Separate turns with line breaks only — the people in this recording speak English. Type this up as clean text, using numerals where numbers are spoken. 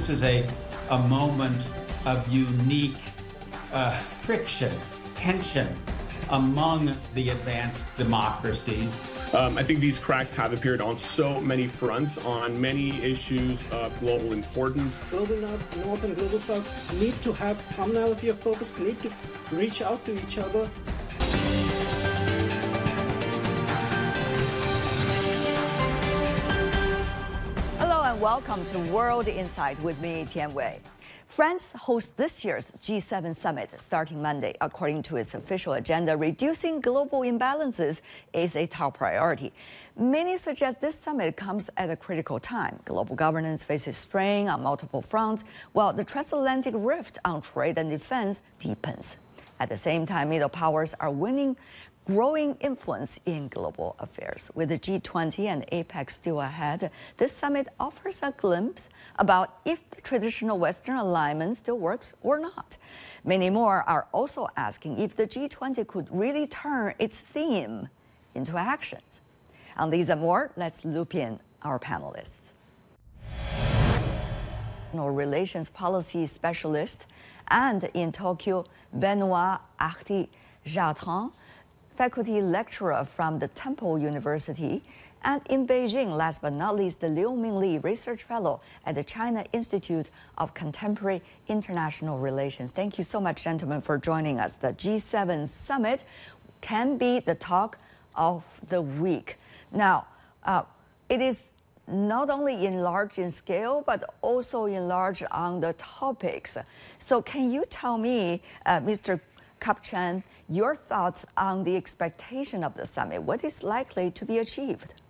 this is a moment of unique friction, tension among the advanced democracies.
I think these cracks have appeared on so many fronts, on many issues of global importance.
Global North and Global South need to have commonality of purpose, need to reach out to each other.
Hello and welcome to World Insight with me, Tian Wei. France hosts this year's G7 summit starting Monday. According to its official agenda, reducing global imbalances is a top priority. Many suggest this summit comes at a critical time. Global governance faces strain on multiple fronts, while the transatlantic rift on trade and defense deepens. At the same time, middle powers are winning growing influence in global affairs. With the G20 and APEC still ahead, this summit offers a glimpse about if the traditional Western alignment still works or not. Many more are also asking if the G20 could really turn its theme into actions. On these and more, let's loop in our panelists. Relations policy specialist and in Tokyo, Benoit Ahti-Jatran, faculty lecturer from the Temple University, and in Beijing, last but not least, the Liu Mingli Research Fellow at the China Institute of Contemporary International Relations. Thank you so much, gentlemen, for joining us. The G7 summit can be the talk of the week. Now, it is not only enlarged in scale, but also enlarged on the topics. So can you tell me, Mr. Kapchan, your thoughts on the expectation of the summit? What is likely to be achieved?